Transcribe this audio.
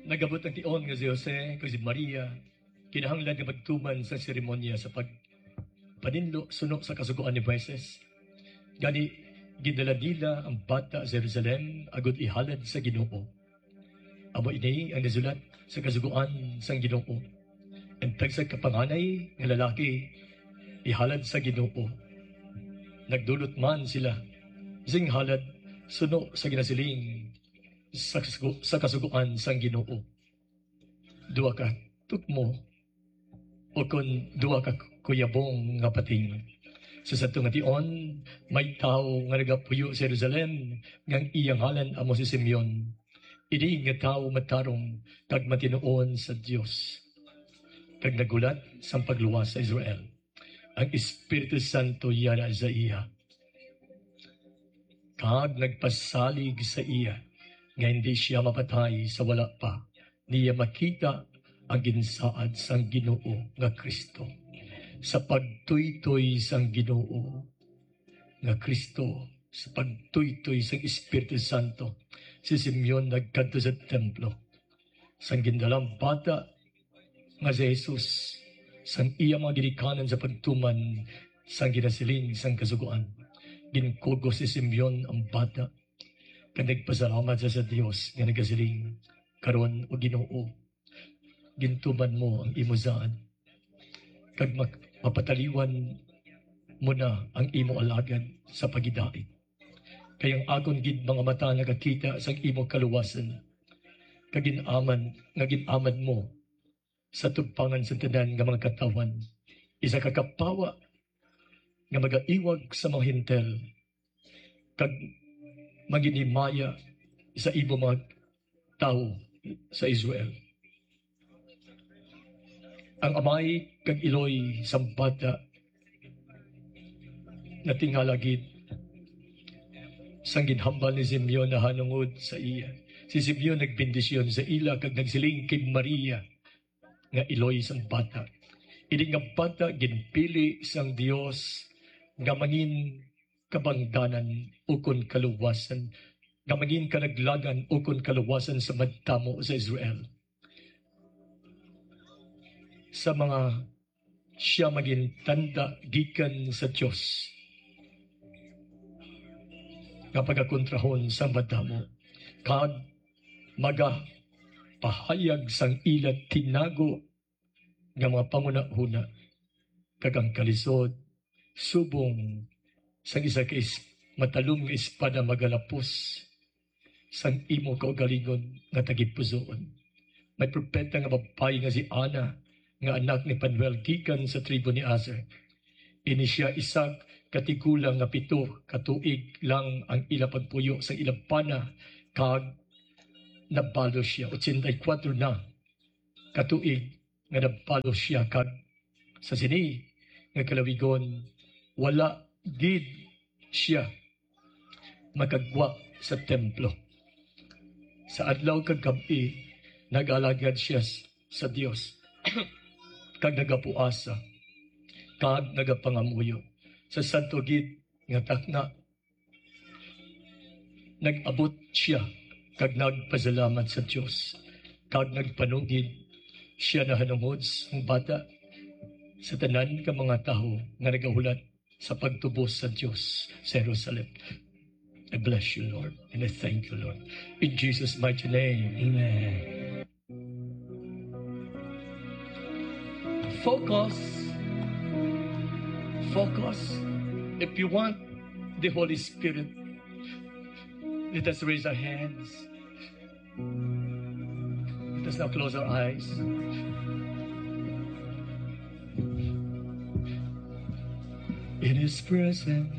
Nagabot ang tion nga si Jose kag si Maria kinahanglan nga magtuman sa seremonya sa paninlo suno sa kasugoan ni Moises. Gani gidala nila ang bata sa Jerusalem agud ihalad sa Ginoo. Amo ini ang nasulat sa kasugoan sang Ginoo. Ang tagsag kapanganay nga lalaki ihalad sa Ginoo. Nagdulot man sila sing halad suno sa ginasiling sa kasuguan sang Ginoo. Duwa ka tukmo o kon duwa ka kuyabong nga pating. Sa sato nga tion, may tao nga nagapuyo sa Jerusalem ngang iyang halan amo si Simeon. Ini nga tao matarong kag matinuon sa Dios. Kag nagulat sa pagluwas sa Israel. Ang Espiritu Santo yara sa iya. Kag nagpasalig sa iya nga hindi siya mapatay sa wala pa. Niya makita ang ginsaad sang Ginoo nga Kristo. Sa pagtuytoy sang Ginoo nga Kristo, sa pagtuytoy sang Espiritu Santo, si Simeon nagkadto sa templo. Sang gindalang bata nga si Jesus, sang iya mga ginikanan sa pagtuman sang ginasiling sang kasuguan. Ginkugo si Simeon ang bata, kag nagpasalamat sa Dios nga nagasiling, karon o Ginoo, gintuman mo ang imuzaan, kag mapataliwan mo na ang imo alagad sa pagidaig. Kayang akon gid mga mata nakakita sa imo kaluwasan, kag ginaman mo sa tugpangan sa tanan nga mga katawan, isa ka kapawa nga magaiwag sa mga hintel, kag maginimaya sa imo mga tao sa Israel. Ang amay kag iloy sa bata na tinghalagid sang ginhambal ni Simeon na hanungod sa iya. Si Simeon nagbendisyon sa ila kag nagsiling kay Maria nga iloy sang bata. Ini nga bata ginpili sang Dios nga mangin kabangdanan ukon kaluwasan, nga mangin kanaglagan ukon kaluwasan sa madtamo sa Israel. Sa mga siya maging tanda gikan sa Diyos nga pagakontrahon sa madamo kag maga pahayag sang ilat tinago nga mga pangunahuna kag ang kalisod subong sang isa ka matalong nga espada magalapos sang imo kaugalingon nga tagipusoon. May propeta nga babae nga si Ana nga anak ni Panuel gikan sa tribo ni Aser. Ini siya isag katigulang nga 7 katuig lang ang ila pagpuyo sa ilang pana kag nabalo siya 84 na katuig nga nabalo siya kag sa sini nga kalawigon wala gid siya makagwa sa templo. Sa adlaw kag gabi nag-alagad siya sa Dios kag nagapuasa kag nagapangamuyo sa santo gid nga takna. Nag-abot siya kag nagpasalamat sa Dios kag nagpanugid siya na hanungod ang bata sa tanan ka mga taho nga nagahulat sa pagtubos sa Dios sa Jerusalem. I bless you, Lord, and I thank you, Lord. In Jesus' mighty name, amen. Focus. If you want the Holy Spirit, let us raise our hands. Let us now close our eyes. In His presence,